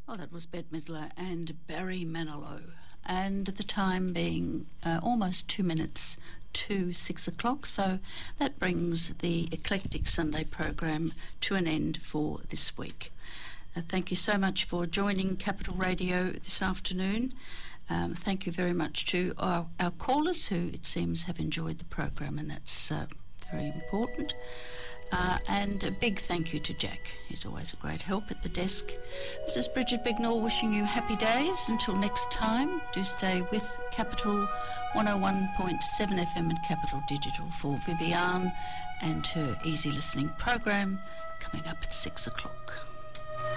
Oh, that was Bette Midler and Barry Manilow. And the time being almost 2 minutes to 6 o'clock. So that brings the Eclectic Sunday program to an end for this week. Thank you so much for joining Capital Radio this afternoon. Thank you very much to our callers who it seems have enjoyed the program, and that's very important. And a big thank you to Jack. He's always a great help at the desk. This is Bridget Bignall wishing you happy days. Until next time, do stay with Capital 101.7 FM and Capital Digital for Viviane and her easy listening program coming up at 6 o'clock.